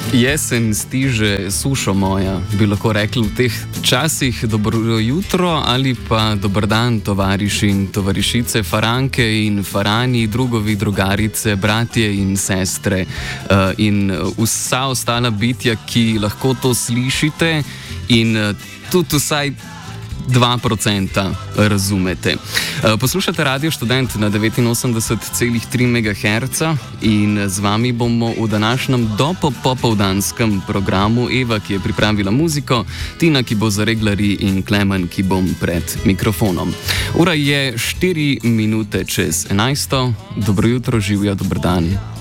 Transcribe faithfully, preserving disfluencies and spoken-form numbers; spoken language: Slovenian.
Jesen stiže, sušo moja, bi lahko rekli v teh časih. Dobro jutro ali pa dober dan, tovariši in tovarišice, faranke in farani, drugovi, drugarice, bratje in sestre uh, in vsa ostala bitja, ki lahko to slišite in uh, tudi vsaj dva procenta razumete. Poslušate Radio Študent na devetinosemdeset celih tri megaherca in z vami bomo v današnjem dopopoldanskem programu Eva, ki je pripravila muziko, Tina, ki bo za reglarji in Klemen, ki bom pred mikrofonom. Ura je štiri minute čez enajsto. Dobro jutro, živja, dober dan.